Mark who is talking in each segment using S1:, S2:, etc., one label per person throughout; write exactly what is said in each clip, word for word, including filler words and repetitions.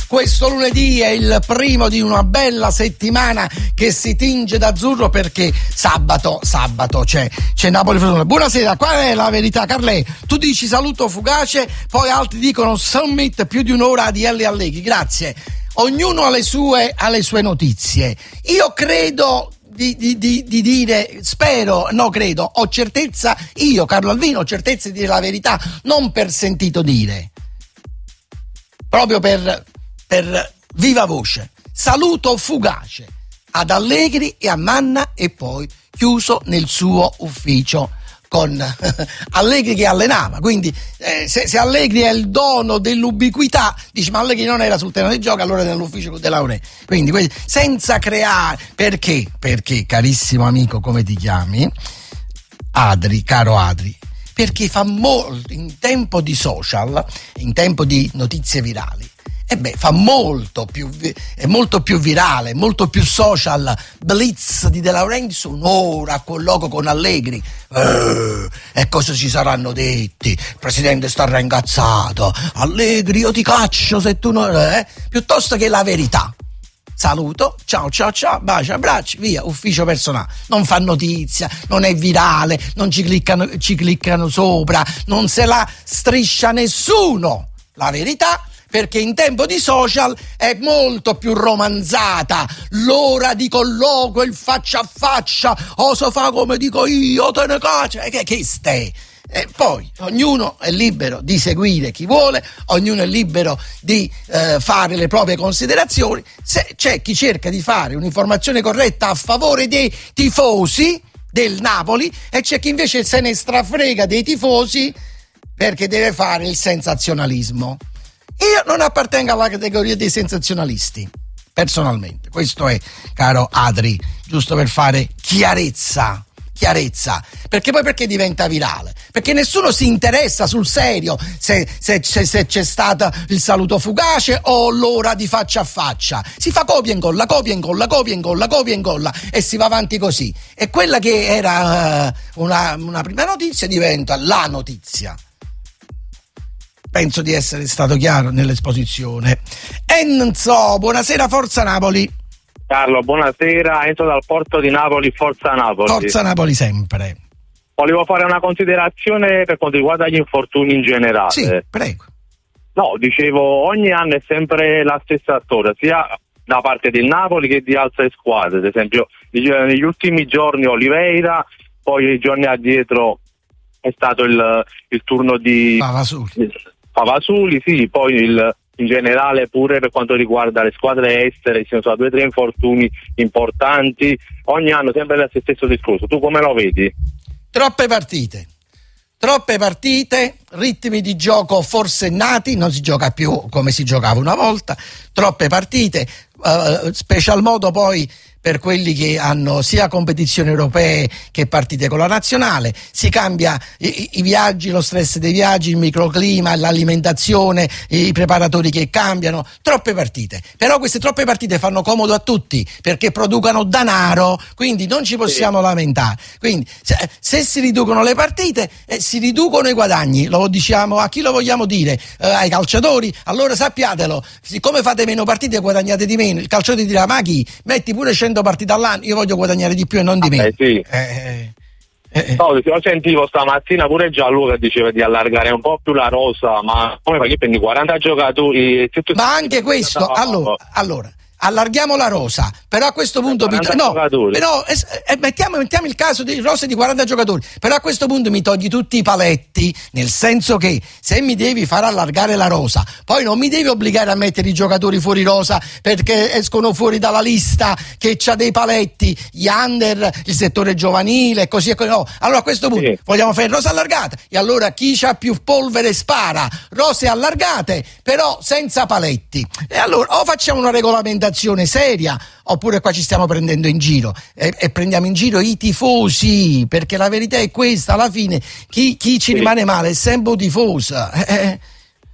S1: questo lunedì è il primo di una bella settimana che si tinge d'azzurro, perché sabato, sabato c'è, c'è Napoli-Frosinone. Buonasera, qual è la verità, Carlè? Tu dici saluto fugace, poi altri dicono summit più di un'ora di Elli Allegri. Grazie. Ognuno ha le sue, ha le sue notizie. Io credo Di, di, di, di dire, spero, no credo, ho certezza, io Carlo Alvino ho certezza di dire la verità, non per sentito dire, proprio per, per viva voce. Saluto fugace ad Allegri e a Manna, e poi chiuso nel suo ufficio con Allegri che allenava. Quindi eh, se, se Allegri è il dono dell'ubiquità, dici ma Allegri non era sul terreno di gioco, allora era nell'ufficio con De Laurentiis. Quindi, quindi senza creare, perché? Perché, carissimo amico, come ti chiami? Adri, caro Adri, perché fa molto, in tempo di social, in tempo di notizie virali, e beh, fa molto più, è molto più virale, molto più social blitz di De Laurentiis, un'ora a colloquio con Allegri, eh, e cosa ci saranno detti, il presidente sta rangazzato, Allegri io ti caccio se tu non, eh, piuttosto che la verità. Saluto, ciao ciao ciao, baci, abbracci, via, ufficio personale. Non fa notizia, non è virale, non ci cliccano, ci cliccano sopra, non se la striscia nessuno. La verità, perché in tempo di social è molto più romanzata l'ora di colloquio, il faccia a faccia, oso fa come dico io, te ne caccio, che, che stai? E poi ognuno è libero di seguire chi vuole, ognuno è libero di eh, fare le proprie considerazioni. Se c'è chi cerca di fare un'informazione corretta a favore dei tifosi del Napoli, e c'è chi invece se ne strafrega dei tifosi perché deve fare il sensazionalismo. Io non appartengo alla categoria dei sensazionalisti, personalmente. Questo è, caro Adri, giusto per fare chiarezza, chiarezza. Perché poi perché diventa virale? Perché nessuno si interessa sul serio se, se, se, se c'è stato il saluto fugace o l'ora di faccia a faccia. Si fa copia e incolla, copia e incolla, copia e incolla, copia e incolla, e si va avanti così. E quella che era uh, una, una prima notizia diventa la notizia. Penso di essere stato chiaro nell'esposizione. Enzo, buonasera, Forza Napoli.
S2: Carlo, buonasera, Enzo dal porto di Napoli, Forza Napoli.
S1: Forza Napoli sempre.
S2: Volevo fare una considerazione per quanto riguarda gli infortuni in generale.
S1: Sì, prego.
S2: No, dicevo, ogni anno è sempre la stessa storia, sia da parte del Napoli che di altre squadre. Ad esempio, negli ultimi giorni Oliveira, poi i giorni addietro è stato il, il turno di
S1: Pavasuli.
S2: Pavasuli, sì, poi il, in generale pure per quanto riguarda le squadre estere, ci sono stati due o tre infortuni importanti, ogni anno sempre lo stesso discorso. Tu come lo vedi? Troppe
S1: partite, troppe partite, ritmi di gioco forsennati, non si gioca più come si giocava una volta, troppe partite, uh, special modo poi per quelli che hanno sia competizioni europee che partite con la nazionale. Si cambia i, i viaggi, lo stress dei viaggi, il microclima, l'alimentazione, i preparatori che cambiano, troppe partite. Però queste troppe partite fanno comodo a tutti perché producono denaro, quindi non ci possiamo sì. lamentare. Quindi se, se si riducono le partite eh, si riducono i guadagni, lo diciamo a chi lo vogliamo dire? Eh, ai calciatori? Allora sappiatelo, siccome fate meno partite guadagnate di meno, il calciatore dirà ma chi? Metti pure cento partite all'anno, io voglio guadagnare di più e non di meno.
S2: Eh sì.
S1: Eh, eh, eh.
S2: No, io sentivo stamattina pure Gianluca diceva di allargare un po' più la rosa, ma come fai? Che prendi quaranta giocatori? Tutto
S1: ma anche questo, allora, allora allarghiamo la rosa, però a questo punto mi to- no, però eh, eh, mettiamo, mettiamo il caso di rose di quaranta giocatori, però a questo punto mi togli tutti i paletti, nel senso che se mi devi far allargare la rosa, poi non mi devi obbligare a mettere i giocatori fuori rosa perché escono fuori dalla lista che c'ha dei paletti, gli under, il settore giovanile e così e così. No, allora a questo punto sì. vogliamo fare rosa allargata, e allora chi c'ha più polvere spara, rose allargate però senza paletti, e allora o facciamo una regolamentazione seria, oppure qua ci stiamo prendendo in giro e, e prendiamo in giro i tifosi, perché la verità è questa, alla fine chi, chi ci sì. rimane male è sempre un tifoso. Eh,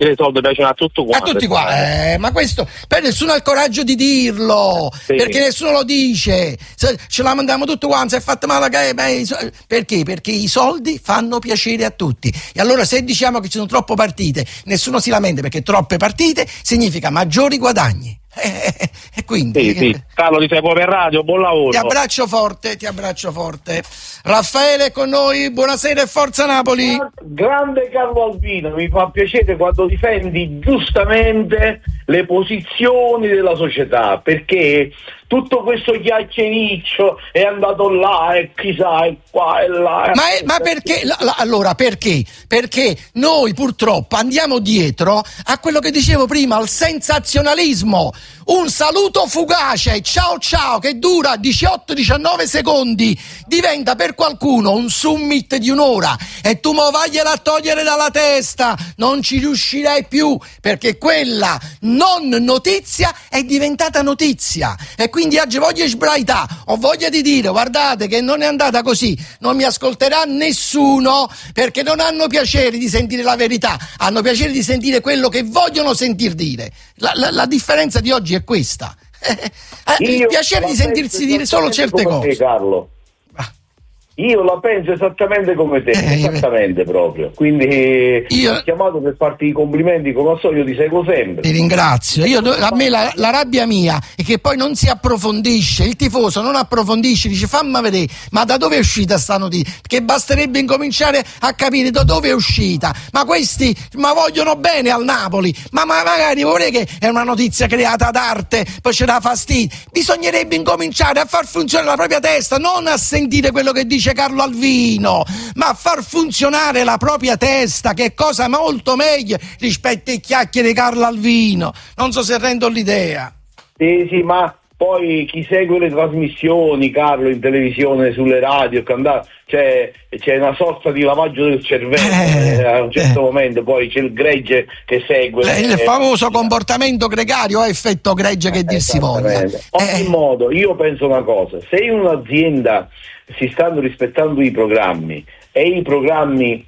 S2: che i soldi piacciono a tutti quanti.
S1: A tutti qua, eh, ma questo per nessuno ha il coraggio di dirlo, sì. Perché nessuno lo dice. Se ce la mandiamo tutti quanti, è fatto male che beh, perché? Perché i soldi fanno piacere a tutti. E allora se diciamo che ci sono troppe partite, nessuno si lamenta, perché troppe partite significa maggiori guadagni. E eh, quindi
S2: sì, sì. Carlo di Sepo per Radio, buon lavoro.
S1: Ti abbraccio forte, ti abbraccio forte. Raffaele con noi, buonasera e forza Napoli.
S3: Grande Carlo Alvino, mi fa piacere quando difendi giustamente le posizioni della società, perché tutto questo chiacchiericcio è andato là e chissà e qua e là.
S1: Ma, è, ma perché? La, la, allora perché? Perché noi purtroppo andiamo dietro a quello che dicevo prima, al sensazionalismo. Un saluto fugace, ciao ciao, che dura diciotto diciannove secondi, diventa per qualcuno un summit di un'ora e tu mo vagliela a togliere dalla testa, non ci riuscirai più, perché quella non notizia è diventata notizia. E quindi oggi voglio sbraitare, ho voglia di dire, guardate che non è andata così, non mi ascolterà nessuno, perché non hanno piacere di sentire la verità, hanno piacere di sentire quello che vogliono sentir dire. La, la, la differenza di oggi è questa. Eh, il piacere di sentirsi dire solo certe cose.
S3: Te, Carlo. Io la penso esattamente come te, eh, esattamente proprio. Quindi io ho chiamato per farti i complimenti, come al solito ti seguo sempre.
S1: Ti ringrazio. Io, a me la, la rabbia mia è che poi non si approfondisce, il tifoso non approfondisce, dice fammi vedere, ma da dove è uscita sta notizia? Perché basterebbe incominciare a capire da dove è uscita. Ma questi ma vogliono bene al Napoli, ma, ma magari vorrei che è una notizia creata d'arte, poi ce la fastidio. Bisognerebbe incominciare a far funzionare la propria testa, non a sentire quello che dice Carlo Alvino, ma a far funzionare la propria testa, che è cosa molto meglio rispetto ai chiacchiere di Carlo Alvino. Non so se rendo l'idea.
S3: Sì, sì, ma poi chi segue le trasmissioni, Carlo, in televisione, sulle radio, c'è, c'è una sorta di lavaggio del cervello, eh, eh, a un certo eh. momento poi c'è il gregge che segue.
S1: Il eh, famoso eh, comportamento gregario o effetto gregge che dir si voglia.
S3: In ogni eh. modo, io penso una cosa, se in un'azienda si stanno rispettando i programmi e i programmi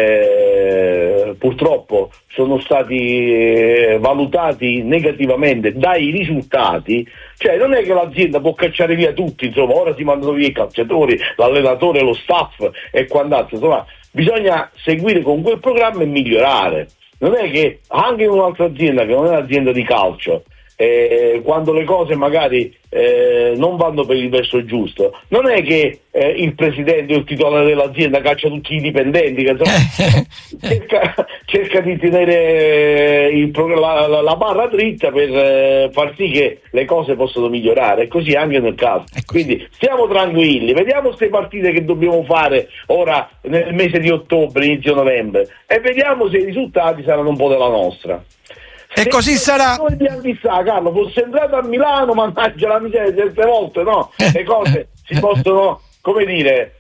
S3: eh, purtroppo sono stati eh, valutati negativamente dai risultati, cioè non è che l'azienda può cacciare via tutti, insomma, ora si mandano via i calciatori, l'allenatore, lo staff e quant'altro, insomma, bisogna seguire con quel programma e migliorare. Non è che anche in un'altra azienda che non è un'azienda di calcio, Eh, quando le cose magari eh, non vanno per il verso giusto, non è che eh, il presidente o il titolare dell'azienda caccia tutti i dipendenti, che insomma, cerca, cerca di tenere il, la, la, la barra dritta per eh, far sì che le cose possano migliorare, e così anche nel caso. Quindi stiamo tranquilli, vediamo queste partite che dobbiamo fare ora nel mese di ottobre, inizio novembre, e vediamo se i risultati saranno un po' della nostra.
S1: E così sarà.
S3: Noi abbiamo visto, Carlo, fosse entrato a Milano, mannaggia la miseria, certe volte no, le cose si possono, come dire,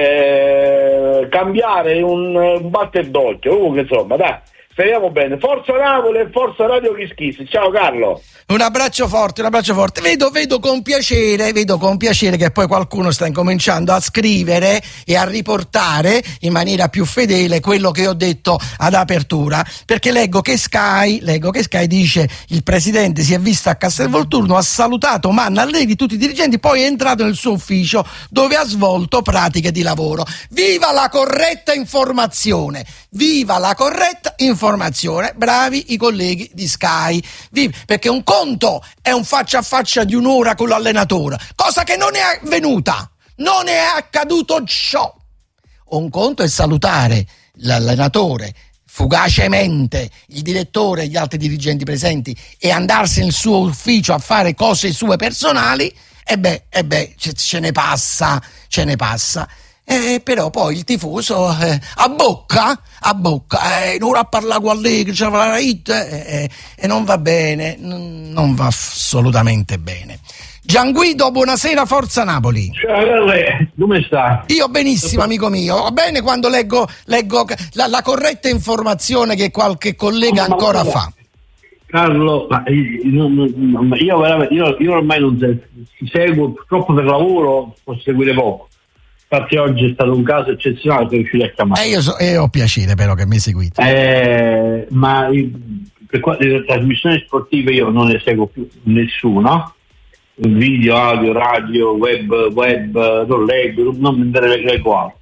S3: eh, cambiare un, un batter d'occhio. Comunque insomma, dai, speriamo bene. Forza Napoli e forza Radio Kiss Kiss. Ciao Carlo.
S1: Un abbraccio forte, un abbraccio forte. Vedo, vedo con piacere, vedo con piacere che poi qualcuno sta incominciando a scrivere e a riportare in maniera più fedele quello che ho detto ad apertura, perché leggo che Sky, leggo che Sky dice: il presidente si è visto a Castelvolturno, ha salutato Manna, Allegri, tutti i dirigenti, poi è entrato nel suo ufficio dove ha svolto pratiche di lavoro. Viva la corretta informazione! Viva la corretta informazione! Bravi i colleghi di Sky. Viva, perché un conto è un faccia a faccia di un'ora con l'allenatore, cosa che non è avvenuta, non è accaduto ciò. Un conto è salutare l'allenatore fugacemente, il direttore e gli altri dirigenti presenti, e andarsi nel suo ufficio a fare cose sue personali, e beh, e beh ce, ce ne passa, ce ne passa. Eh, però poi il tifoso eh, a bocca, a bocca, eh, non a parlare con Allegri, c'è la hit, eh, eh, e non va bene, n- non va assolutamente bene. Gianguido, buonasera, forza Napoli.
S4: Ciao Carle, come sta?
S1: Io benissimo, amico mio, va bene quando leggo, leggo la, la corretta informazione che qualche collega
S4: no,
S1: ancora
S4: ma,
S1: fa.
S4: Carlo, ma io, io veramente, io, io ormai non seguo, purtroppo per lavoro posso seguire poco. infatti oggi è stato un caso eccezionale, sono riuscito a chiamare.
S1: E io, so, e ho piacere però che mi seguite.
S4: Eh, ma per quanto le trasmissioni sportive io non ne seguo più nessuna, video, audio, radio, web, web, non leggo, non mi leggo altro.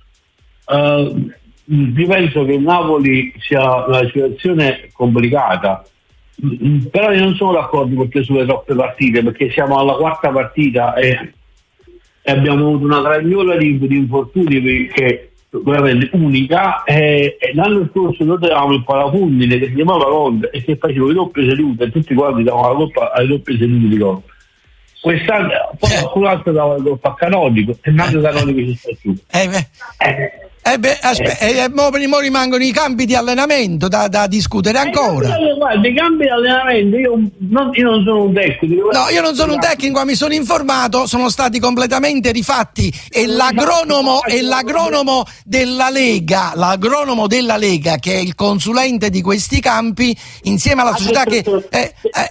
S4: Uh, io penso che il Napoli sia una situazione complicata, però io non sono d'accordo perché sulle troppe partite, perché siamo alla quarta partita e, e abbiamo avuto una grandiosa di, di infortuni che veramente unica, e, e l'anno scorso noi avevamo il parafondine che si chiamava Conte e che faceva le doppie sedute e tutti quanti davano la colpa alle doppie sedute di Conte. Quest'anno poi qualcun altro dava la colpa a Canonico e Mario Canonico ci sta giù.
S1: Eh beh. Eh. Eh beh, aspetta, eh. eh, mo, mo rimangono i campi di allenamento da, da discutere ancora.
S4: Eh, guarda, i campi di allenamento, io non, io non sono un tecnico.
S1: No, io non sono un tecnico, ma mi sono informato, sono stati completamente rifatti e l'agronomo, e l'agronomo della Lega, l'agronomo della Lega, che è il consulente di questi campi, insieme alla società che eh,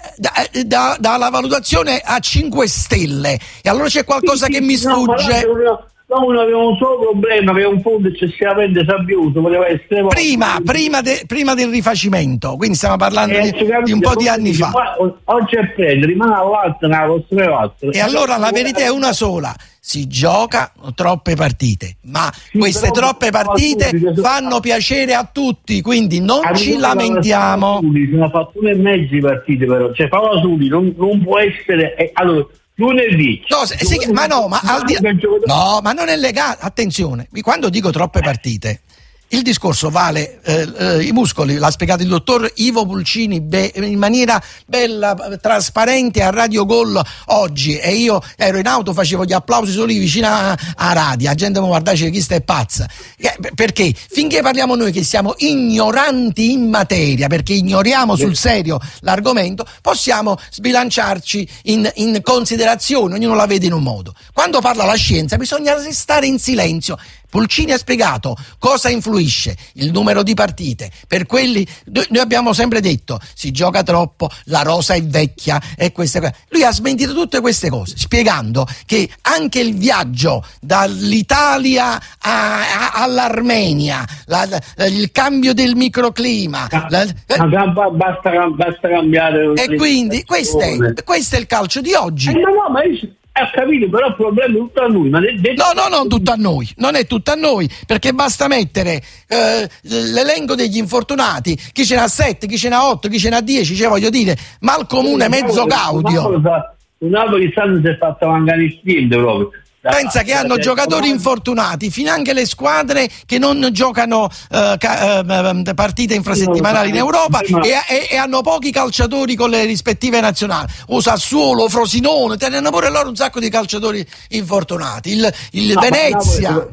S1: eh, dà, dà la valutazione a cinque stelle. E allora c'è qualcosa che mi sfugge.
S4: Noi avevamo un solo problema, aveva un fondo eccessivamente sabbioso, voleva essere
S1: prima, prima, de, prima del rifacimento, quindi stiamo parlando di, di un po' di anni fa.
S4: Oggi è prendere, rimane all'altro, nella vostra l'altro.
S1: E allora la verità è una sola: si gioca troppe partite, ma sì, queste troppe partite fanno piacere a tutti, quindi non ci lamentiamo.
S4: Sono fatto una e mezzo partite, però, cioè Paolo Asuli non, non può essere. Eh, allora, lunedì,
S1: no, sì, ma no, ma al di... no, ma non è legato. Attenzione, quando dico troppe partite, il discorso vale, eh, eh, i muscoli, l'ha spiegato il dottor Ivo Pulcini be- in maniera bella, trasparente a Radio Gol oggi, e io ero in auto, facevo gli applausi solo lì vicino a, a radio, la gente mi guardava e diceva chi sta è pazza, eh, perché finché parliamo noi che siamo ignoranti in materia, perché ignoriamo sul serio l'argomento, possiamo sbilanciarci in, in considerazione, ognuno la vede in un modo. Quando parla la scienza bisogna restare in silenzio. Pulcini ha spiegato cosa influisce, il numero di partite. Per quelli, noi abbiamo sempre detto, si gioca troppo, la rosa è vecchia e queste cose. Lui ha smentito tutte queste cose, spiegando che anche il viaggio dall'Italia a, a, all'Armenia, la, la, il cambio del microclima,
S4: ah,
S1: la,
S4: ah, basta, basta cambiare.
S1: E quindi questo è, questo è il calcio di oggi.
S4: Eh, no, no, ma io... Ho capito, però il problema è tutto a noi. Ma de- de-
S1: no, no, non tutto a noi, non è tutto a noi, perché basta mettere eh, l'elenco degli infortunati, chi ce n'ha sette, chi ce n'ha otto, chi ce n'ha dieci, cioè voglio dire, ma al comune mezzo Gaudio.
S4: Un Napoli stanno si è fatta mancare il niente proprio.
S1: Pensa che hanno giocatori infortunati, finanche le squadre che non giocano uh, ca- uh, partite infrasettimanali in Europa e, e, e hanno pochi calciatori con le rispettive nazionali. O Sassuolo, o Frosinone, tengono pure loro un sacco di calciatori infortunati. Il, il no, Venezia.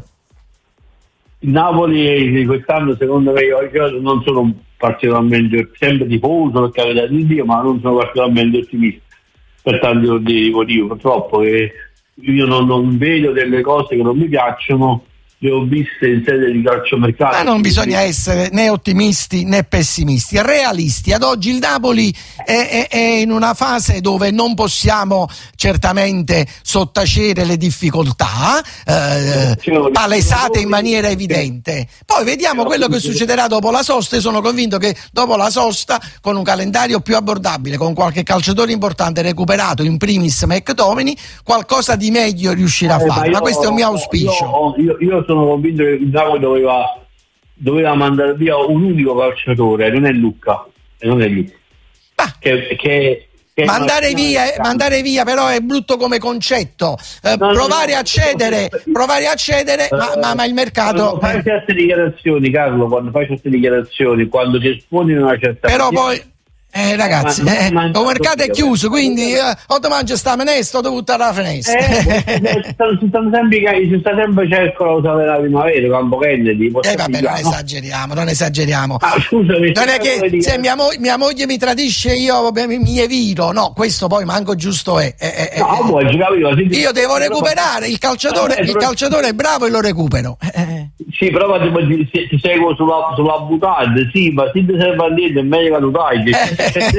S4: Il Napoli di quest'anno, secondo me, io non sono particolarmente sempre tifoso, per carità di Dio, ma non sono particolarmente ottimista per tanti motivi, purtroppo. Che io non, non vedo delle cose che non mi piacciono, le ho viste in sede di calciomercato.
S1: Ma non bisogna essere né ottimisti né pessimisti, realisti. Ad oggi il Napoli è, è, è in una fase dove non possiamo certamente sottacere le difficoltà eh, palesate in maniera evidente. Poi vediamo quello che succederà dopo la sosta, e sono convinto che dopo la sosta, con un calendario più abbordabile, con qualche calciatore importante recuperato, in primis McTominay, qualcosa di meglio riuscirà a
S4: eh,
S1: fare, ma,
S4: ma
S1: questo è un mio auspicio.
S4: Io, io, io sono convinto che il Napoli doveva, doveva mandare via un unico calciatore, non è Lucca, e non è Lucca.
S1: Ah.
S4: Che, che, che
S1: mandare via, mandare via però è brutto come concetto. Eh, no, provare, no, a cedere, no, provare a cedere, uh, ma, ma, ma il mercato.
S4: Quando fai certe dichiarazioni, Carlo, quando fai certe dichiarazioni, quando ti esponi in una certa.
S1: Però poi. Eh ragazzi, ma, eh, ma, il mercato è chiuso, quindi eh, o domani sta menesto o dovuto alla finestra.
S4: Eh, ci stanno sempre, ci sta sempre cercano la primavera, Campo Kennedy.
S1: Eh vabbè, non esageriamo, non esageriamo.
S4: Ah, scusami,
S1: non è che se mia, mo- mia moglie mi tradisce io vabbè, mi, mi evito, no, questo poi manco giusto è. Eh, eh,
S4: no,
S1: eh,
S4: poi, io,
S1: io devo recuperare, il calciatore, il calciatore è bravo e lo recupero. Eh.
S4: Sì, però ti, ti, ti seguo sulla, sulla butanda, sì, ma se ti serve a niente è meglio che tu tagli.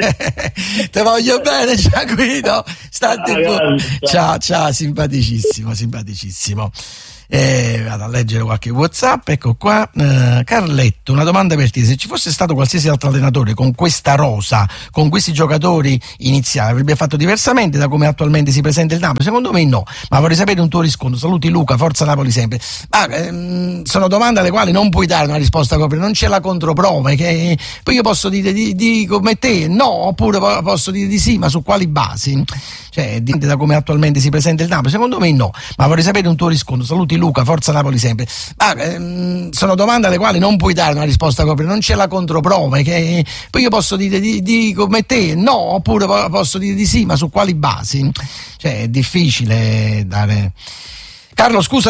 S1: Te voglio bene, ciao Guido. State ah, ciao, ciao, simpaticissimo, simpaticissimo. Eh, vado a leggere qualche WhatsApp, ecco qua. Eh, Carletto, una domanda per te: se ci fosse stato qualsiasi altro allenatore con questa rosa, con questi giocatori iniziali, avrebbe fatto diversamente da come attualmente si presenta il Napoli? Secondo me no, ma vorrei sapere un tuo riscontro. Saluti Luca, forza Napoli sempre. Ah, ehm, sono domande alle quali non puoi dare una risposta propria, non c'è la controprova, che poi io posso dire di, di come te no, oppure posso dire di sì, ma su quali basi? Cioè, dipende da come attualmente si presenta il Napoli. Secondo me no, ma vorrei sapere un tuo riscontro. Saluti Luca, forza Napoli sempre. Ah, ehm, sono domande alle quali non puoi dare una risposta propria, non c'è la controprova, che poi io posso dire di, di come te no, oppure posso dire di sì, ma su quali basi? Cioè, è difficile dare. Carlo, scusa.